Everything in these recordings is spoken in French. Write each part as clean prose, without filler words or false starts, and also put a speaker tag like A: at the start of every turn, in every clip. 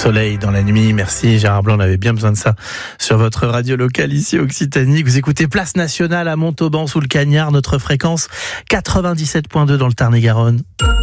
A: soleil dans la nuit. Merci Gérard Blanc, on avait bien besoin de ça sur votre radio locale ici Occitanie. Vous écoutez Place Nationale à Montauban sous le Cagnard, notre fréquence 97.2 dans le Tarn-et-Garonne.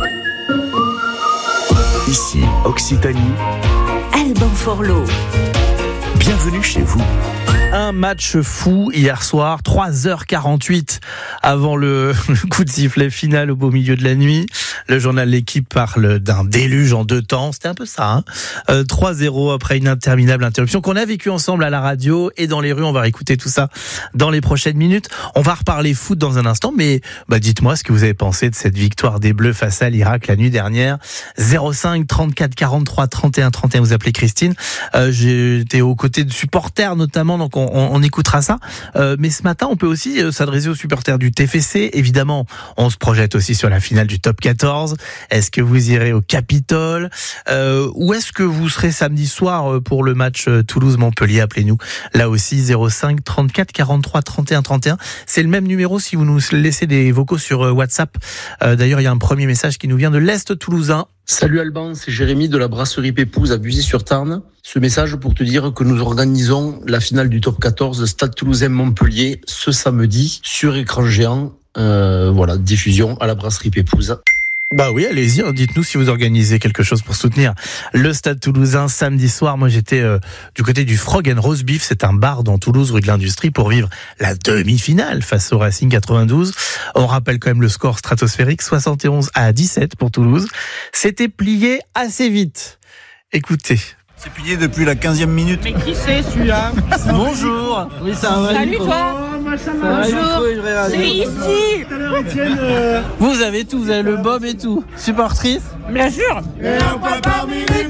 B: Ici Occitanie,
C: Alban Forlot.
B: Bienvenue chez vous.
A: Un match fou hier soir, 3h48 avant le coup de sifflet final au beau milieu de la nuit. Le journal L'Équipe parle d'un déluge en 2 temps. C'était un peu ça, 3-0 après une interminable interruption qu'on a vécue ensemble à la radio et dans les rues. On va réécouter tout ça dans les prochaines minutes. On va reparler foot dans un instant, mais dites-moi ce que vous avez pensé de cette victoire des Bleus face à l'Irak la nuit dernière. 05 34 43 31 31. Vous appelez Christine. J'étais aux côtés de supporters notamment, donc on écoutera ça. Mais ce matin, on peut aussi s'adresser aux supporters du TFC. Évidemment, on se projette aussi sur la finale du Top 14. Est-ce que vous irez au Capitole ou est-ce que vous serez samedi soir pour le match Toulouse-Montpellier? Appelez-nous là aussi 05 34 43 31 31. C'est le même numéro si vous nous laissez des vocaux sur WhatsApp. D'ailleurs, il y a un premier message qui nous vient de l'Est toulousain.
D: Salut Alban, c'est Jérémy de la brasserie Pépouze à Buzy-sur-Tarn. Ce message pour te dire que nous organisons la finale du Top 14 Stade Toulousain-Montpellier ce samedi sur écran géant. Diffusion à la brasserie Pépouze.
A: Bah oui, allez-y, dites-nous si vous organisez quelque chose pour soutenir le Stade Toulousain samedi soir. Moi, j'étais du côté du Frog and Roast Beef, c'est un bar dans Toulouse, rue de l'Industrie, pour vivre la demi-finale face au Racing 92. On rappelle quand même le score stratosphérique, 71-17 pour Toulouse. C'était plié assez vite. Écoutez.
E: C'est plié depuis la 15e minute.
F: Mais qui c'est celui-là?
G: Bonjour. Oui, ça va.
F: Salut toi.
G: Bonjour.
F: C'est ici.
G: Vous avez tout, vous avez le bob et tout. Supportrice?
F: Bien sûr.
H: Et un point par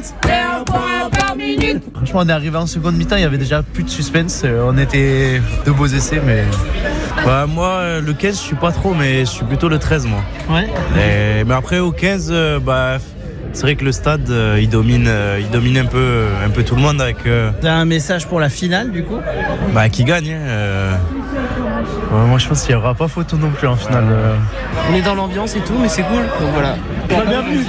H: minute.
G: Franchement, on est arrivé en seconde mi-temps, il y avait déjà plus de suspense. On était de beaux essais, mais...
I: Moi, le 15, je suis pas trop, mais je suis plutôt le 13, moi.
G: Ouais.
I: Mais après, au 15, c'est vrai que le stade, il domine un peu tout le monde avec...
G: Vous avez un message pour la finale, du coup?
I: Qui gagne.
G: Moi, je pense qu'il n'y aura pas photo non plus en finale.
J: On est dans l'ambiance et tout, mais c'est cool. Donc voilà.
G: Bienvenue.